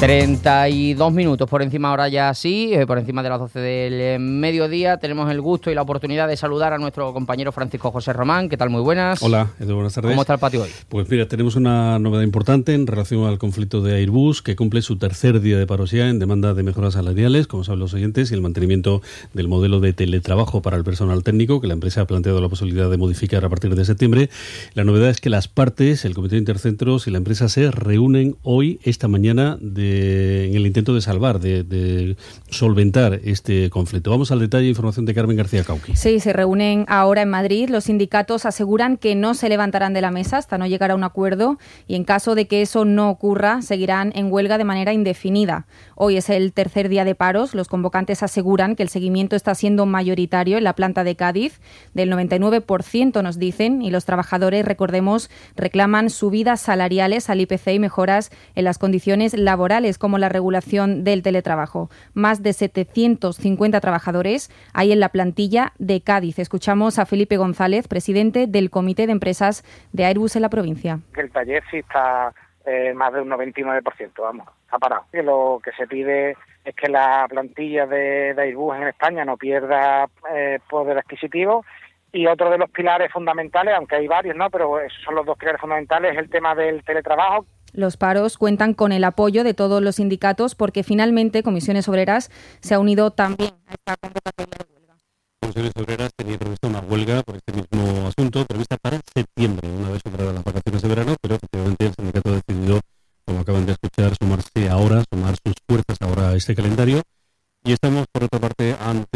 32 minutos por encima ahora ya sí, por encima de las 12 del mediodía. Tenemos el gusto y la oportunidad de saludar a nuestro compañero Francisco José Román. ¿Qué tal? Muy buenas. Hola, Edu, buenas tardes. ¿Cómo está el patio hoy? Pues mira, tenemos una novedad importante en relación al conflicto de Airbus, que cumple su tercer día de paro ya en demanda de mejoras salariales, como saben los oyentes, y el mantenimiento del modelo de teletrabajo para el personal técnico, que la empresa ha planteado la posibilidad de modificar a partir de septiembre. La novedad es que las partes, el Comité de Intercentros y la empresa se reúnen hoy, esta mañana, en el intento de salvar, de solventar este conflicto. Vamos al detalle, información de Carmen García Cauqui. Sí, se reúnen ahora en Madrid. Los sindicatos aseguran que no se levantarán de la mesa hasta no llegar a un acuerdo y en caso de que eso no ocurra, seguirán en huelga de manera indefinida. Hoy es el tercer día de paros. Los convocantes aseguran que el seguimiento está siendo mayoritario en la planta de Cádiz, del 99% nos dicen, y los trabajadores, recordemos, reclaman subidas salariales al IPC y mejoras en las condiciones laborales, como la regulación del teletrabajo. Más de 750 trabajadores hay en la plantilla de Cádiz. Escuchamos a Felipe González, presidente del Comité de Empresas de Airbus en la provincia. El taller sí está más de un 99%, vamos, ha parado. Y lo que se pide es que la plantilla de Airbus en España no pierda poder adquisitivo. Y otro de los pilares fundamentales, aunque hay varios, ¿no?, pero esos son los dos pilares fundamentales, es el tema del teletrabajo. Los paros cuentan con el apoyo de todos los sindicatos porque finalmente Comisiones Obreras se ha unido también a esta convocatoria de huelga. Comisiones Obreras tenía prevista una huelga por este mismo asunto, prevista para septiembre, una vez superadas las vacaciones de verano, pero efectivamente el sindicato ha decidido, como acaban de escuchar, sumar sus fuerzas ahora a este calendario. Y estamos, por otra parte,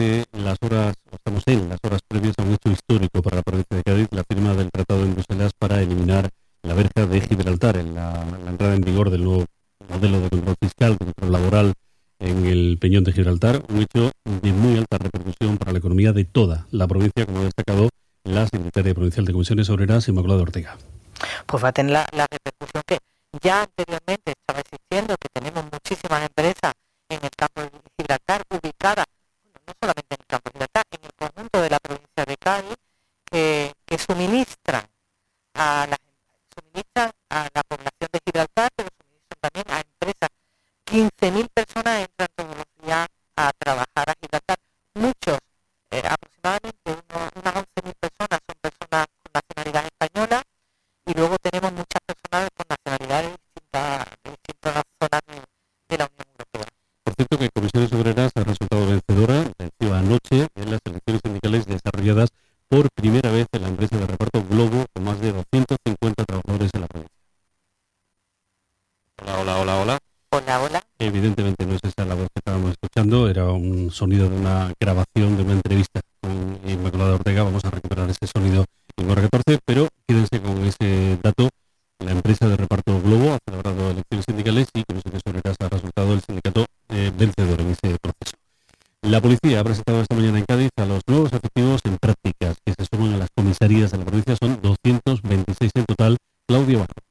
estamos en las horas previas a un hecho histórico para la provincia de Cádiz, la firma del Tratado de Bruselas para eliminar la verja de Gibraltar, en la entrada en vigor del nuevo modelo de control fiscal, de control laboral en el Peñón de Gibraltar, un hecho de muy alta repercusión para la economía de toda la provincia, como ha destacado la secretaria provincial de Comisiones Obreras, Inmaculada Ortega. Pues va a tener la repercusión que ya anteriormente estaba existiendo, que tenemos muchísimas empresas en el campo de Gibraltar, ubicadas, no solamente en el campo de Gibraltar, en el conjunto de la provincia de Cádiz, que suministran a la población de Gibraltar, pero suministran también a empresas. 15.000 personas entran todos los días a trabajar a Gibraltar. Muchos, aproximadamente unas 11.000 personas, son personas con nacionalidad española, y luego tenemos muchas personas con nacionalidades de distintas zonas de la Unión Europea. Por cierto, que Comisiones Obreras ha resultado venció anoche en las elecciones sindicales desarrolladas por primera vez en la empresa de reparto Globo, con más de 250 trabajadores en la provincia. Hola. Evidentemente no es esa la voz que estábamos escuchando, era un sonido de una grabación de una entrevista con Inmaculada Ortega. Vamos a recuperar ese sonido en hora 14, pero quédense con ese dato. La empresa de reparto Globo ha celebrado elecciones sindicales y Comisiones Obreras ha resultado el sindicato vencedor en ese proceso. La policía ha presentado esta mañana en Cádiz a los nuevos efectivos en prácticas que se suman a las comisarías de la provincia. Son 226 en total. Claudio Barro.